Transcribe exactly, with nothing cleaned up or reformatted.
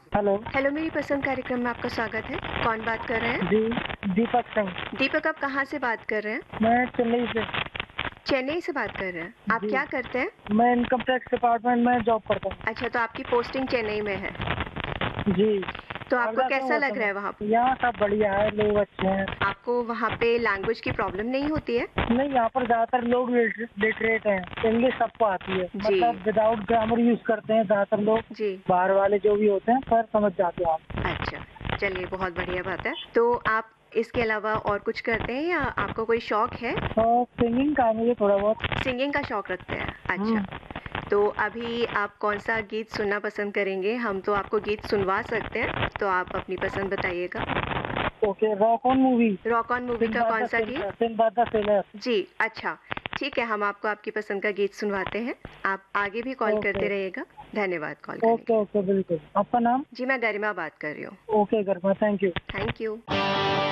Hello. Hello, मेरी पसंद कार्यक्रम में आपका स्वागत है। कौन बात कर रहे हैं? जी, दीपक सिंह। दीपक, आप कहाँ से बात कर रहे हैं? मैं चेन्नई से। चेन्नई से बात कर रहे हैं। आप जी, क्या करते हैं? मैं इनकम टैक्स डिपार्टमेंट में जॉब करता हूँ। अच्छा, तो आपकी पोस्टिंग चेन्नई में है। जी, तो आपको आगरा से हूँ कैसा वैसे लग रहा मैं। है वहाँ? यहाँ सब बढ़िया है, लोग अच्छे हैं। आपको वहाँ पे लैंग्वेज की प्रॉब्लम नहीं होती है? नहीं, यहाँ पर ज़्यादातर लोग लिटरेट हैं, इंग्लिश सबको आती है। जी। मतलब विदाउट ग्रामर यूज़ करते हैं ज़्यादातर लोग। जी। बाहर वाले जो भी होते हैं पर समझ जाते हो आप। अच्छा, चलिए बहुत बढ़िया बात है। तो आप इसके अलावा और कुछ करते हैं या आपको कोई शौक है? और सिंगिंग का है मुझे थोड़ा बहुत। सिंगिंग का शौक रखते हैं। हम्म। अच्छा, तो अभी आप कौन-सा गीत सुनना पसंद करेंगे? हम तो आपको गीत सुनवा सकते हैं, तो आप अपनी पसंद बताइएगा। Okay, rock on movie. Rock on movie का सिंबाद द कौन-सा गीत? Seller, Sinbad the seller. जी, अच्छा, ठीक है, हम आपको आपकी पसंद का गीत सुनवाते हैं। आप आगे भी कॉल ओके करते रहिएगा। धन्यवाद कॉल करने के ओके लिए। ओके, बिल्कुल। आपका नाम? जी, मैं गरिमा बात कर रही हूँ। Okay Garima, thank you. Thank you.